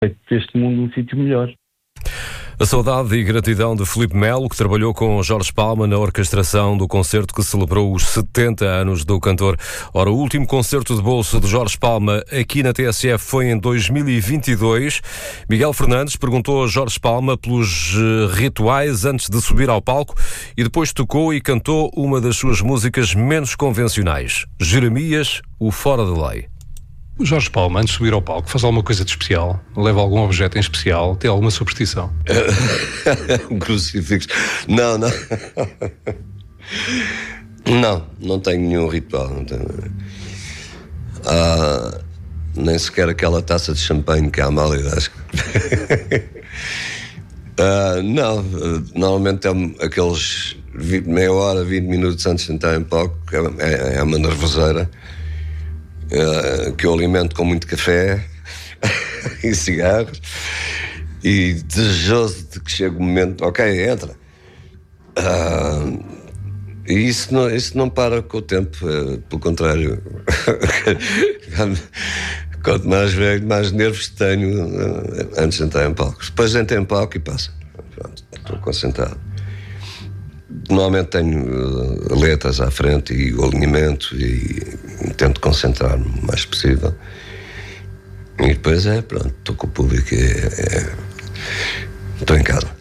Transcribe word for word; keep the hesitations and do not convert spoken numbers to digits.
feito deste mundo um sítio melhor. A saudade e gratidão de Filipe Melo, que trabalhou com Jorge Palma na orquestração do concerto que celebrou os setenta anos do cantor. Ora, o último concerto de bolso de Jorge Palma aqui na T S F foi em dois mil e vinte e dois. Miguel Fernandes perguntou a Jorge Palma pelos rituais antes de subir ao palco e depois tocou e cantou uma das suas músicas menos convencionais, Jeremias, o Fora de Lei. O Jorge Palma, antes de subir ao palco, faz alguma coisa de especial? Leva algum objeto em especial? Tem alguma superstição? Um crucifixo. Não, não. Não, não tenho nenhum ritual. Não tenho. Ah, nem sequer aquela taça de champanhe que a Amália acho que... ah, não, normalmente é aqueles vinte, meia hora, vinte minutos antes de entrar em palco, é, é uma nervoseira. Uh, que eu alimento com muito café e cigarros e desejoso de que chegue o momento, ok, entra. Uh, e isso não, isso não para com o tempo, uh, pelo contrário. Quanto mais velho, mais nervos tenho uh, antes de entrar em palco. Depois entro em palco e passa. Pronto, estou concentrado. Normalmente tenho uh, letras à frente e o alinhamento e tento concentrar-me o mais possível. E depois é, pronto, estou com o público e é, é, estou em casa.